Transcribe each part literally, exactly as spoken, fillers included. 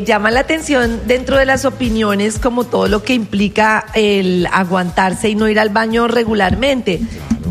llama la atención dentro de las opiniones como todo lo que implica el aguantarse y no ir al baño regularmente.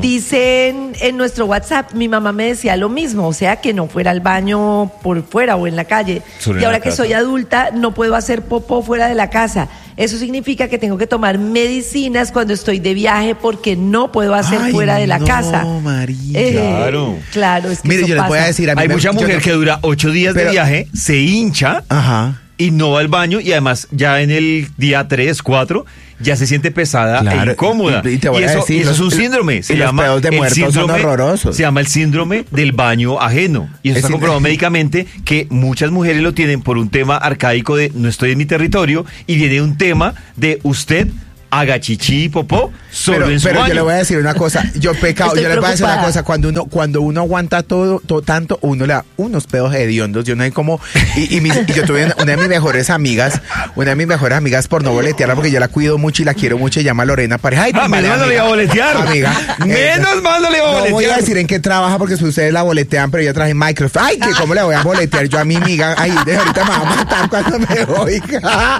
Dicen en nuestro WhatsApp, mi mamá me decía lo mismo, o sea, que no fuera al baño por fuera o en la calle. Sobre y ahora la que casa. soy adulta, no puedo hacer popó fuera de la casa. Eso significa que tengo que tomar medicinas cuando estoy de viaje porque no puedo hacer Ay, fuera de la no, casa. María. Eh, Claro. Claro, es que Mire, eso yo les voy a pasa. decir a mí Hay me- mucha yo mujer no- que dura ocho días Pero- de viaje, se hincha Ajá. y no va al baño y además ya en el día tres, cuatro ya se siente pesada Claro, e incómoda. y- y te voy a eso, decir, y eso es un los- síndrome. Se y los llama pedos de el muertos son síndrome- horrorosos. Se llama el síndrome del baño ajeno. Y eso Es está sí- comprobado médicamente que muchas mujeres lo tienen por un tema arcaico de no estoy en mi territorio y viene un tema de usted haga chichi y popó solo Pero, en su pero baño. yo le voy a decir una cosa, yo pecado, Estoy yo le voy a decir una preocupada. cosa, cuando uno, cuando uno aguanta todo, todo tanto, uno le da unos pedos hediondos, yo no hay como, y, y, mis- y yo tuve una, una de mis mejores amigas, una de mis mejores amigas por no boletearla, porque yo la cuido mucho y la quiero mucho, se llama Lorena Pareja. Ay, Ah, menos mal no le iba a boletear. Amiga. Menos mal no le iba a No voy a boletear. decir en qué trabaja porque si ustedes la boletean, pero yo traje Microsoft. Ay, que cómo le voy a boletear yo a mi amiga. Ay, de ahorita me va a matar cuando me oiga.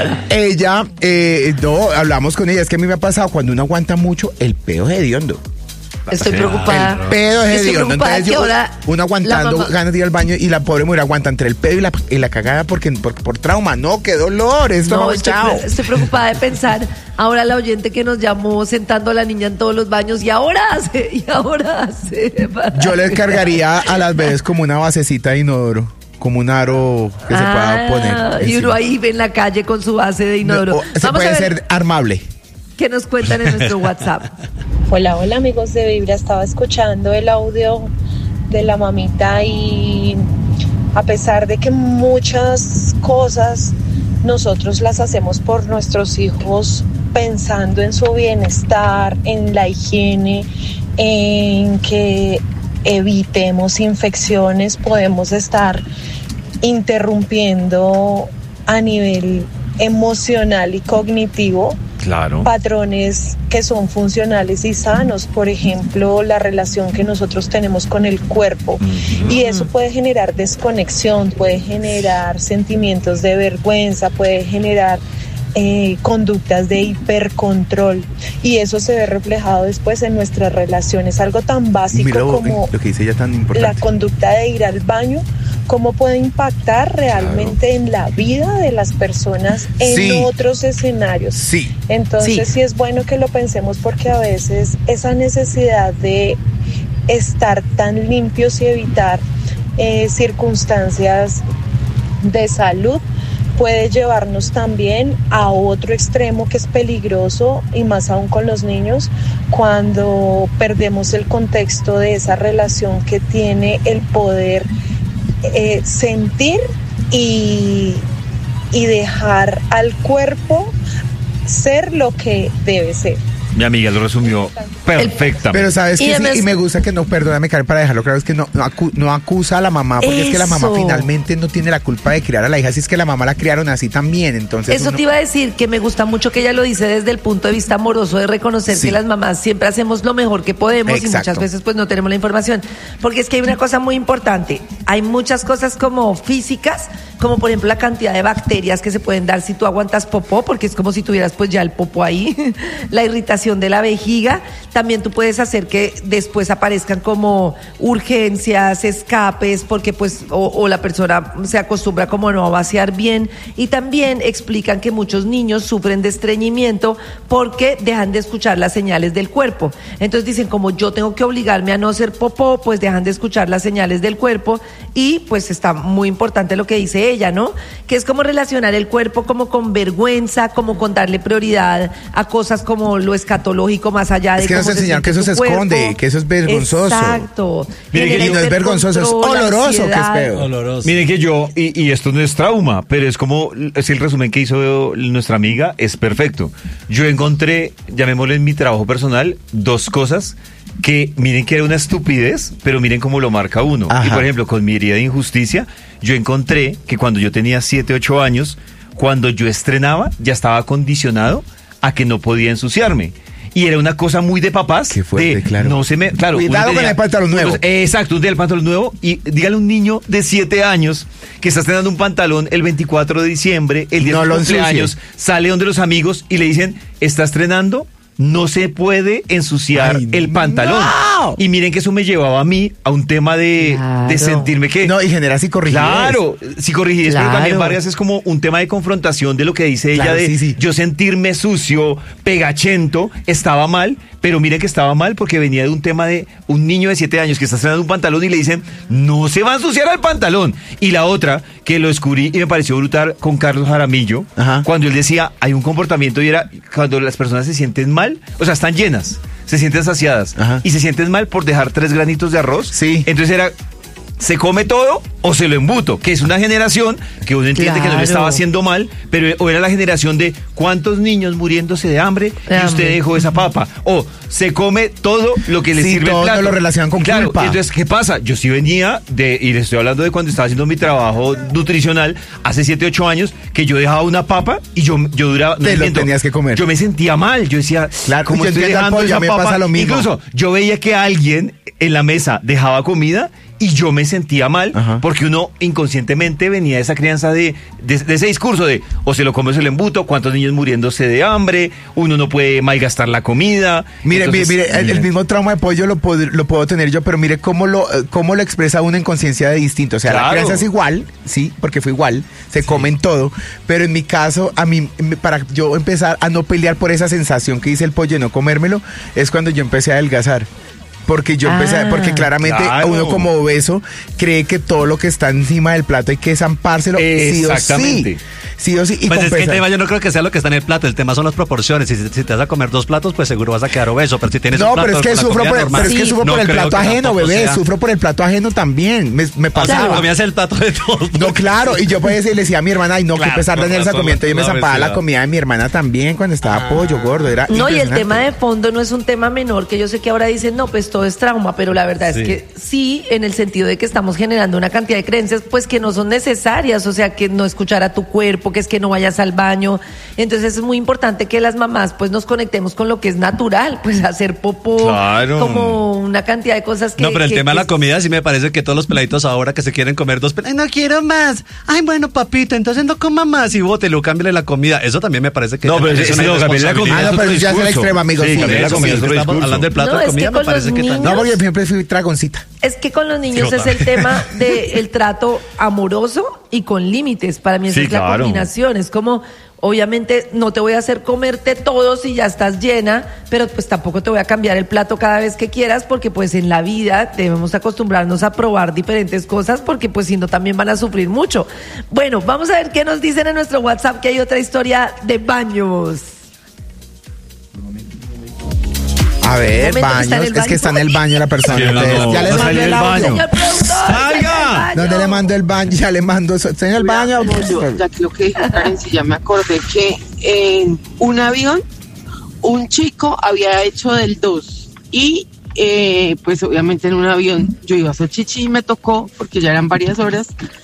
Ella, eh, no, hablamos con ella. Es que a mí me ha pasado cuando uno aguanta mucho el pedo es hediondo. Estoy preocupada. El pedo es Estoy hediondo. preocupada Entonces que yo, ahora uno aguantando la mamá- ganas de ir al baño y la pobre mujer aguanta entre el pedo y la, y la cagada porque, por, por trauma. No, qué dolor. Esto No, no, estoy, chao. pre- estoy preocupada de pensar ahora la oyente que nos llamó sentando a la niña en todos los baños y ahora hace, y ahora hace. para- Yo les cargaría a las bebés como una basecita de inodoro, como un aro que se pueda Ah, poner. y uno encima. ahí en la calle con su base de No, inodoro. o- se Vamos a puede ver ser armable. qué nos cuentan en nuestro WhatsApp. Hola, hola amigos de Vibra, estaba escuchando el audio de la mamita y a pesar de que muchas cosas nosotros las hacemos por nuestros hijos pensando en su bienestar, en la higiene, en que evitemos infecciones, podemos estar interrumpiendo a nivel emocional y cognitivo Claro. patrones que son funcionales y sanos, por ejemplo, la relación que nosotros tenemos con el cuerpo. Ujú. Y eso puede generar desconexión, puede generar sentimientos de vergüenza, puede generar eh, conductas de hipercontrol. Y eso se ve reflejado después en nuestras relaciones. Algo tan básico Mira lo, como lo que dice ella tan la importante. conducta de ir al baño, cómo puede impactar realmente en la vida de las personas en Sí. otros escenarios. Sí. Entonces Sí. sí es bueno que lo pensemos porque a veces esa necesidad de estar tan limpios y evitar eh, circunstancias de salud puede llevarnos también a otro extremo que es peligroso y más aún con los niños cuando perdemos el contexto de esa relación que tiene el poder eh, sentir y, y dejar al cuerpo ser lo que debe ser. Mi amiga lo resumió perfectamente. Pero sabes Y que sí, además- y me gusta que no, perdóname Karen, para dejarlo claro, es que no, no, acu- no acusa a la mamá, porque es que la mamá Eso. finalmente no tiene la culpa de criar a la hija, si es que la mamá la criaron así también, entonces Eso uno- te iba a decir, que me gusta mucho que ella lo dice desde el punto de vista amoroso, de reconocer Sí. que las mamás siempre hacemos lo mejor que podemos y Exacto. muchas veces pues no tenemos la información. Porque es que hay una cosa muy importante, hay muchas cosas como físicas, como por ejemplo la cantidad de bacterias que se pueden dar si tú aguantas popó, porque es como si tuvieras pues ya el popó ahí, la irritación de la vejiga, también tú puedes hacer que después aparezcan como urgencias, escapes, porque pues o, o la persona se acostumbra como no a vaciar bien, y también explican que muchos niños sufren de estreñimiento porque dejan de escuchar las señales del cuerpo. Entonces dicen, como yo tengo que obligarme a no hacer popó, pues dejan de escuchar las señales del cuerpo, y pues está muy importante lo que dice ella, ¿no? Que es como relacionar el cuerpo como con vergüenza, como con darle prioridad a cosas como lo escatológico más allá de Es que nos cómo se enseñaron que siente eso tu se esconde, cuerpo. que eso es vergonzoso. Exacto. Mire que Genera y no es vergonzoso, es hipercontrol, oloroso, que es ansiedad. peor. Oloroso. Miren que yo, y, y esto no es trauma, pero es como, es el resumen que hizo nuestra amiga, es perfecto. Yo encontré, llamémoslo en mi trabajo personal, dos cosas que miren que era una estupidez, pero miren cómo lo marca uno. Ajá. Y por ejemplo, con mi herida de injusticia, yo encontré que cuando yo tenía siete, ocho años, cuando yo estrenaba, ya estaba condicionado a que no podía ensuciarme. y era una cosa muy de papás. Qué fuerte, de, claro. No se me, claro. Cuidado con el pantalón nuevo. Pues, exacto, un día el pantalón nuevo y dígale a un niño de siete años que está estrenando un pantalón el veinticuatro de diciembre, el día No de lo su cumpleaños, ensucie. sale donde los amigos y le dicen, está estrenando, no se puede ensuciar Ay, el pantalón. no. Y miren que eso me llevaba a mí a un tema de, Claro. de sentirme que... No, y genera psicorrigidez. Claro, psicorrigidez, pero también Claro. Vargas es como un tema de confrontación de lo que dice Claro, ella de sí, sí. yo sentirme sucio, pegachento, estaba mal, pero miren que estaba mal porque venía de un tema de un niño de siete años que está estrenando un pantalón y le dicen, no se va a ensuciar el pantalón. Y la otra, que lo descubrí y me pareció brutal con Carlos Jaramillo, Ajá. cuando él decía, hay un comportamiento y era cuando las personas se sienten mal, o sea, están llenas, se sienten saciadas Ajá. y se sienten mal por dejar tres granitos de arroz. Sí. Entonces era, ¿se come todo o se lo embuto? Que es una generación que uno entiende que no Claro. le estaba haciendo mal, pero o era la generación de cuántos niños muriéndose de hambre De y usted hambre. dejó esa papa. O se come todo lo que le Sí, sirve el todo plato. lo relacionan con claro, culpa. Entonces, ¿qué pasa? Yo sí venía de, y le estoy hablando de cuando estaba haciendo mi trabajo nutricional hace siete, ocho años, que yo dejaba una papa y yo, yo duraba... no Te lo miento, tenías que comer. Yo me sentía mal, yo decía, Claro, ¿cómo yo estoy entiendo al dejando pollo, esa a mí me papa? pasa lo mismo. Incluso yo veía que alguien en la mesa dejaba comida y yo me sentía mal Ajá. porque uno inconscientemente venía de esa crianza de, de, de ese discurso de o se lo come o se lo embuto, cuántos niños muriéndose de hambre, uno no puede malgastar la comida. Mire, Entonces, mire, mire, el, el mismo trauma de pollo lo, pod- lo puedo tener yo, pero mire cómo lo, eh, cómo lo expresa uno en conciencia de distinto. O sea, la Claro. crianza es igual, sí, porque fue igual, se comen todo, pero en mi caso, a mí, me- para yo empezar a no pelear por esa sensación que dice el pollo de no comérmelo, es cuando yo empecé a adelgazar. Porque yo empecé, Ah. porque claramente Claro. uno como obeso cree que todo lo que está encima del plato hay que zampárselo sí o Exactamente. sí. Sí o sí. Y Pues con es que el pesar. tema yo no creo que sea lo que está en el plato, el tema son las proporciones. Si, si te vas a comer dos platos, pues seguro vas a quedar obeso, pero si tienes un No, plato pero es que con la sufro comida por, normal, pero es que Sí. sufro no por el creo plato que ajeno, tampoco bebé. sea- Sufro por el plato ajeno también. Me, me O sea, pasaba. comías el plato de todos. No, claro, y yo pues le decía a mi hermana, ay no, Claro, que pesar con Daniel esa razón, comida, y yo me la zampaba la obesidad. comida de mi hermana también cuando estaba pollo gordo, era No, y el impresionante. tema de fondo no es un tema menor, que yo sé que ahora dicen, no, pues todo es trauma, pero la verdad Sí. es que sí, en el sentido de que estamos generando una cantidad de creencias, pues que no son necesarias, o sea, que no escuchar a tu cuerpo, que es que no vayas al baño. Entonces es muy importante que las mamás, pues nos conectemos con lo que es natural, pues hacer popó, Claro. como una cantidad de cosas que... No, pero el que- tema de que- la comida sí me parece que todos los peladitos ahora que se quieren comer dos peladitos, no quiero más. Ay, bueno, papito, entonces no coma más y bótelo, cámbiale la comida. Eso también me parece que No, pero es ese- una no, cámbiale la comida. Ah, no, es pero otro ya es el discurso. extremo, amigo, Sí, sí, cámbiale la Eso comida sí, es otro estamos discurso. hablando del plato No, de es que comida, me con parece los que niños- No, porque yo siempre fui dragoncita. Es que con los niños Yo es el tema del trato amoroso y con límites. Para mí esa Sí, es la claro. combinación. Es como, obviamente, no te voy a hacer comerte todo si ya estás llena, pero pues tampoco te voy a cambiar el plato cada vez que quieras, porque pues en la vida debemos acostumbrarnos a probar diferentes cosas, porque pues si no también van a sufrir mucho. Bueno, vamos a ver qué nos dicen en nuestro WhatsApp, que hay otra historia de baños. A ver, Un momento, ¿está en baños, el es que está en el baño la persona. Sí, no, entonces, no, ya le no mando salió el del audio. baño. Señor productor, ¡Salga! está en el baño. ¿Dónde le mando el baño? Ya le mando eso. ¿Está en el baño? Yo, ya que lo que dijo Karen, sí, ya me acordé que en un avión un chico había hecho del dos y eh, pues obviamente en un avión yo iba a hacer chichi y me tocó porque ya eran varias horas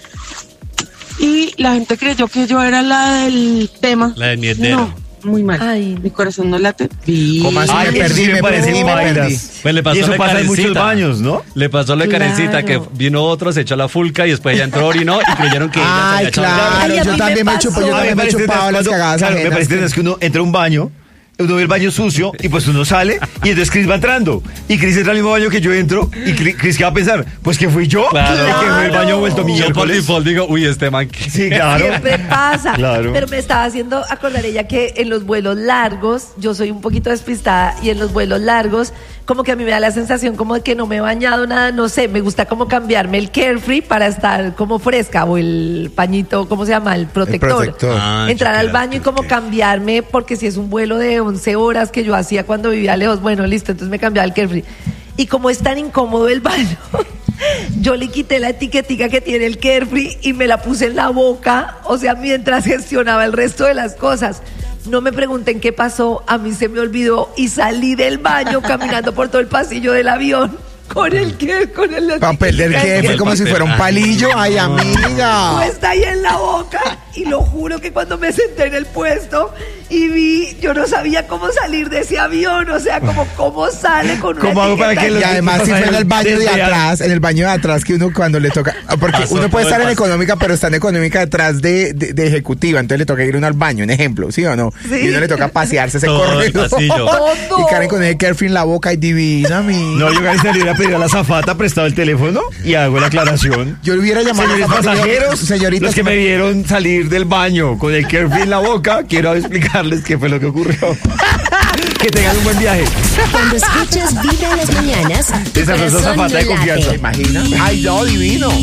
y la gente creyó que yo era la del tema. La del mierdero. No, muy mal. Ay. Mi corazón no late. Vi- ¿Cómo así? Ay, me eso perdí, sí me parece perdí, me bailas. perdí. Pues le pasó Y eso la pasa en muchos Karencita. baños, ¿no? Le pasó la Claro. Karencita que vino otro, se echó la fulca y después ella entró, orinó y creyeron que ella se Ay, había echado claro, Ay, a yo mí también me me chupo, yo pasó. A mí también me he parece chupado las cuando- cagadas claro, me ajenas. parece que uno entra a un baño, uno ve el baño sucio y pues uno sale y entonces Chris va entrando y Chris entra al mismo baño que yo entro y Chris, Chris, ¿qué va a pensar? Pues que fui yo, Claro. de que fue el baño vuelto Yo por miércoles. default digo, uy, este man. que- Sí, claro. Siempre pasa. Claro. Pero me estaba haciendo acordar ella que en los vuelos largos, yo soy un poquito despistada, y en los vuelos largos, como que a mí me da la sensación como de que no me he bañado nada, no sé, me gusta como cambiarme el carefree para estar como fresca, o el pañito, ¿cómo se llama? El protector. protector. Ah, Entrar al chocolate, baño y como ok. cambiarme, porque si es un vuelo de once horas que yo hacía cuando vivía lejos, bueno, listo, entonces me cambiaba el carefree. Y como es tan incómodo el baño, yo le quité la etiquetica que tiene el carefree y me la puse en la boca, o sea, mientras gestionaba el resto de las cosas. No me pregunten qué pasó, a mí se me olvidó y salí del baño caminando por todo el pasillo del avión con el que con el Papel del etiquetica jefe, el como si papel. fuera un palillo. Ay, amiga. puesta ahí en la boca, y lo juro que cuando me senté en el puesto y vi, yo no sabía cómo salir de ese avión, o sea, como cómo sale con una ¿Cómo hago para etiqueta que Y los además si fue en el baño de Desde atrás, en el baño de atrás que uno cuando le toca, porque Pasó uno puede todo estar el en paso. económica, pero está en económica detrás de, de, de ejecutiva, entonces le toca ir uno al baño, un ejemplo, ¿sí o no? Sí. Y uno le toca pasearse ese Todo el corredor. pasillo. Todo. Y Karen con ese Carefree en la boca y divina, mi. No, yo casi salí a pedir a la azafata, prestado el teléfono y hago la aclaración. Yo le hubiera llamado Señores a la azafata y le digo, pasajeros, señorita, los que se me vieron salir del baño con el Carefree en la boca, quiero explicarles qué fue lo que ocurrió. Que tengan un buen viaje. Cuando escuchas Vibra en las mañanas, tu Esa no es corazón azafata de no late. confianza. ¿Se imagina? Ay, no, divino.